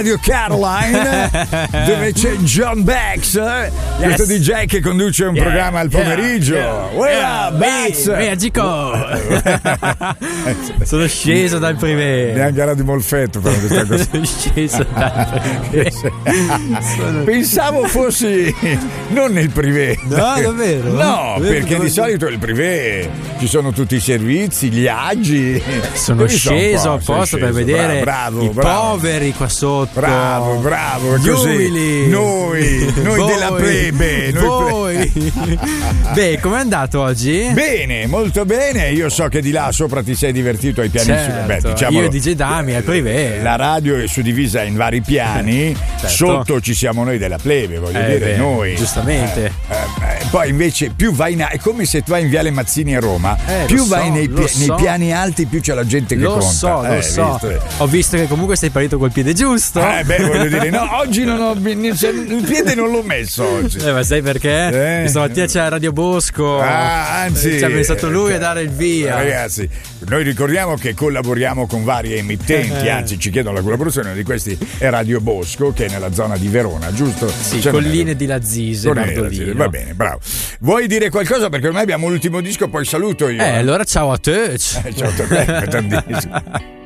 Radio Caroline, dove c'è John Bax, questo DJ che conduce un programma al pomeriggio. Bax! Magico! Sono sceso dal privé. Neanche Radio Molfetto per questa cosa. Sono sceso dal privé. Pensavo fossi non nel privé. No, davvero? No, perché di solito il privé ci sono tutti i servizi, gli agi. Sono sceso apposta per vedere i poveri qua sotto. Bravo, gli così. umili. Noi della plebe. Beh, com'è andato oggi? Bene, molto bene. Io so che di là sopra ti sei divertito ai piani. Certo. Io e DJ Dami al privé. La radio è suddivisa in vari piani. Certo. Sotto ci siamo noi della plebe, voglio dire, noi. Giustamente. Poi invece più vai in, è come se tu vai in Viale Mazzini a Roma, più vai nei piani alti, più c'è la gente che conta. Lo so. Ho visto che comunque sei partito col piede giusto. Voglio dire, no, oggi non ho il piede non l'ho messo oggi. Ma sai perché? Stamattina c'è Radio Bosco. Anzi, ci ha pensato lui a dare il via. Ragazzi, noi ricordiamo che collaboriamo con varie emittenti, anzi ci chiedono la collaborazione. Uno di questi è Radio Bosco, che è nella zona di Verona, giusto? Sì, Colline di Lazise. Va bene, bravo. Vuoi dire qualcosa? Perché ormai abbiamo l'ultimo disco, poi saluto io. Allora ciao a te. Ciao a te.